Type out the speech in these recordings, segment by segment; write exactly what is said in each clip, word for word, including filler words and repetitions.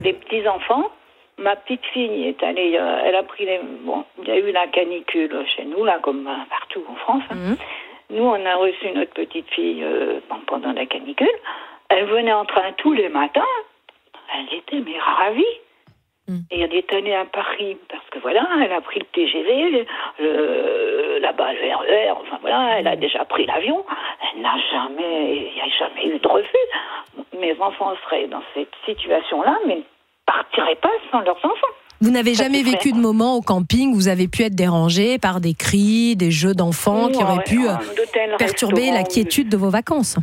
des petits-enfants. Ma petite fille est allée, euh, elle a pris les... Bon, il y a eu la canicule chez nous, là, comme euh, partout en France. Hein. Mmh. Nous, on a reçu notre petite fille euh, bon, pendant la canicule. Elle venait en train tous les matins. Elle était mais ravie. Mmh. Et elle est allée à Paris, parce que voilà, elle a pris le T G V, le, là-bas le R E R, enfin voilà, elle a déjà pris l'avion. Elle n'a jamais, il n'y a jamais eu de refus. Mes enfants seraient dans cette situation-là, mais ne partiraient pas sans leurs enfants. Vous n'avez ça jamais vécu de moment au camping où vous avez pu être dérangé par des cris, des jeux d'enfants oui, qui auraient ouais, pu euh, perturber la quiétude de vos vacances?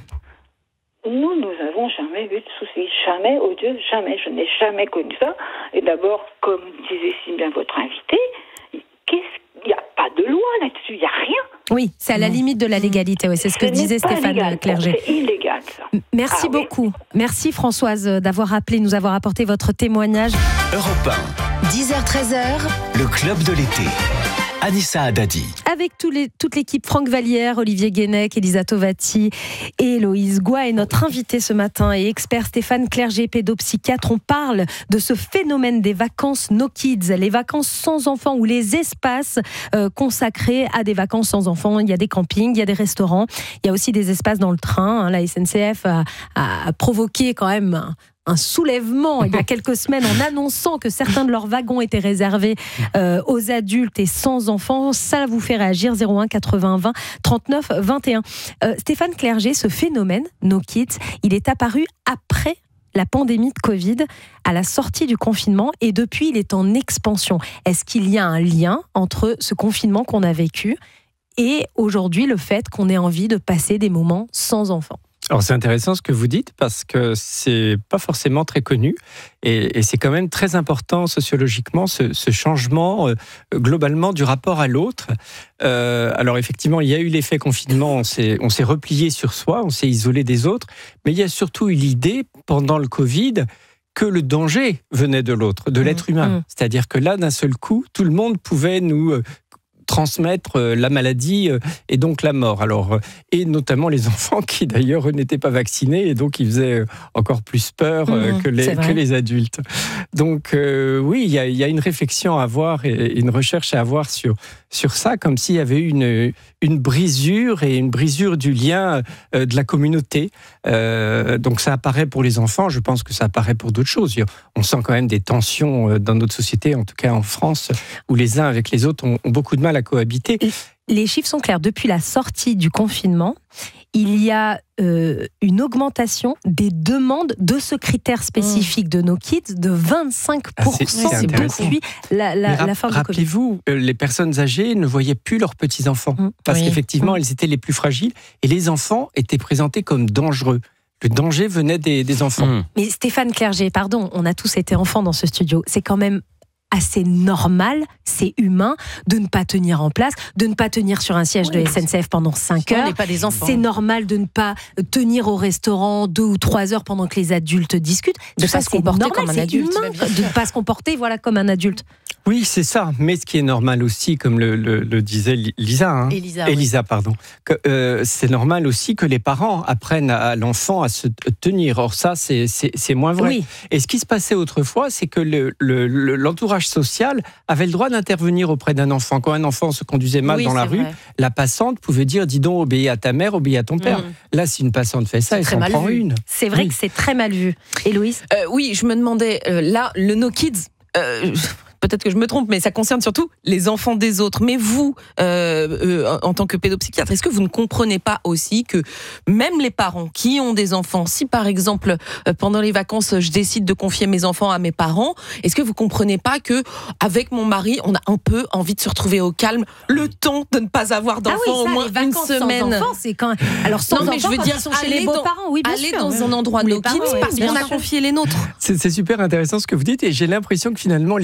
Nous, nous n'avons jamais eu de soucis. Jamais, oh Dieu, jamais. Je n'ai jamais connu ça. Et d'abord, comme disait si bien votre invité, qu'est-ce... il n'y a pas de loi là-dessus, il n'y a rien. Oui, c'est à la limite de la légalité. Oui, c'est ce que ce disait Stéphane légal, Clerget. C'est illégal, ça. Merci ah, beaucoup. Oui. Merci Françoise d'avoir appelé, nous avoir apporté votre témoignage. Europe un. dix heures treize heures. Le club de l'été. Anissa Haddadi. Avec tous les, toute l'équipe, Franck Vallière, Olivier Guénec, Elisa Tovati et Héloïse Goua. Et notre invité ce matin est expert Stéphane Clerget, pédopsychiatre. On parle de ce phénomène des vacances no kids, les vacances sans enfants ou les espaces euh, consacrés à des vacances sans enfants. Il y a des campings, il y a des restaurants, il y a aussi des espaces dans le train. Hein. La S N C F a, a provoqué quand même un, un soulèvement il y a quelques semaines en annonçant que certains de leurs wagons étaient réservés euh, aux adultes et sans enfants. Ça vous fait réagir, zéro un quatre-vingts vingt trente-neuf vingt et un. Euh, Stéphane Clerget, ce phénomène No Kids, il est apparu après la pandémie de Covid, à la sortie du confinement, et depuis il est en expansion. Est-ce qu'il y a un lien entre ce confinement qu'on a vécu et aujourd'hui le fait qu'on ait envie de passer des moments sans enfants? Alors c'est intéressant ce que vous dites parce que c'est pas forcément très connu et, et c'est quand même très important sociologiquement ce, ce changement euh, globalement du rapport à l'autre. Euh, alors effectivement il y a eu l'effet confinement, on s'est, on s'est replié sur soi, on s'est isolé des autres, mais il y a surtout eu l'idée pendant le Covid que le danger venait de l'autre, de l'être humain. Mmh. C'est-à-dire que là d'un seul coup tout le monde pouvait nous euh, transmettre la maladie et donc la mort. Alors, et notamment les enfants qui d'ailleurs n'étaient pas vaccinés et donc ils faisaient encore plus peur mmh, que, les, que les adultes. Donc euh, oui, il y a, y a une réflexion à avoir et une recherche à avoir sur, sur ça, comme s'il y avait eu une, une brisure et une brisure du lien euh, de la communauté. Euh, donc ça apparaît pour les enfants, je pense que ça apparaît pour d'autres choses. On sent quand même des tensions dans notre société, en tout cas en France, où les uns avec les autres ont, ont beaucoup de mal à cohabiter. Les chiffres sont clairs. Depuis la sortie du confinement, il y a euh, une augmentation des demandes de ce critère spécifique mmh. de No Kids de vingt-cinq pour cent ah, depuis la, la, rap- la fin du Covid. Rappelez-vous, les personnes âgées ne voyaient plus leurs petits-enfants mmh. parce oui. qu'effectivement, mmh. elles étaient les plus fragiles et les enfants étaient présentés comme dangereux. Le danger venait des, des enfants. Mmh. Mais Stéphane Clerget, pardon, on a tous été enfants dans ce studio. C'est quand même assez normal, c'est humain de ne pas tenir en place, de ne pas tenir sur un siège oui, de S N C F pendant cinq heures. On n'est pas des enfants. C'est normal de ne pas tenir au restaurant deux ou trois heures pendant que les adultes discutent. De ne pas se comporter normal, comme un adulte. Humain, de ne pas se comporter voilà, comme un adulte. Oui, c'est ça. Mais ce qui est normal aussi, comme le, le, le disait Lisa, hein, Elisa, Elisa oui. pardon, que, euh, c'est normal aussi que les parents apprennent à l'enfant à se tenir. Or ça, c'est, c'est, c'est moins vrai. Oui. Et ce qui se passait autrefois, c'est que le, le, le, l'entourage social avait le droit d'intervenir auprès d'un enfant. Quand un enfant se conduisait mal oui, dans la rue, vrai. La passante pouvait dire « dis donc, obéis à ta mère, obéis à ton père mmh. ». Là, si une passante fait ça, c'est elle s'en prend vu. Une. C'est vrai oui. que c'est très mal vu. Héloïse euh, Oui, je me demandais, euh, là, le No Kids... Euh, peut-être que je me trompe, mais ça concerne surtout les enfants des autres. Mais vous, euh, euh, en tant que pédopsychiatre, est-ce que vous ne comprenez pas aussi que même les parents qui ont des enfants, si par exemple, euh, pendant les vacances, je décide de confier mes enfants à mes parents, est-ce que vous ne comprenez pas que avec mon mari, on a un peu envie de se retrouver au calme, le temps de ne pas avoir d'enfants ah oui, ça, au moins les une semaine sans enfants, c'est quand... Alors sans non, mais enfants, je veux dire, ils sont chez les beaux-parents, oui, bien aller sûr. dans un endroit no kids oui, parce qu'on a sûr. confié les nôtres. C'est, c'est super intéressant ce que vous dites et j'ai l'impression que finalement les moins tolérants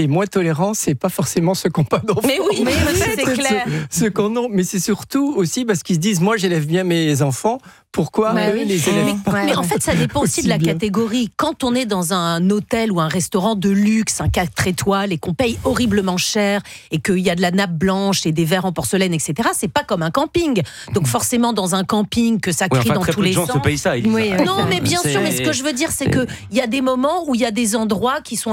tolérants, c'est pas forcément ceux qui n'ont pas d'enfants. Mais oui, mais c'est clair. Ceux qui en ont, mais c'est surtout aussi parce qu'ils se disent, moi j'élève bien mes enfants, pourquoi Bah eux oui. les élèvent Mais- pas ouais. Mais en fait, ça dépend aussi de la bien. catégorie. Quand on est dans un hôtel ou un restaurant de luxe, un quatre étoiles, et qu'on paye horriblement cher, et qu'il y a de la nappe blanche et des verres en porcelaine, et cetera, c'est pas comme un camping. Donc forcément, dans un camping, que ça Oui, crie enfin, dans très tous peu de les gens sens. se payent ça, Elisa. Oui, ouais. Non, mais bien C'est- sûr, mais ce que je veux dire, c'est qu'il y a des moments où il y a des endroits qui sont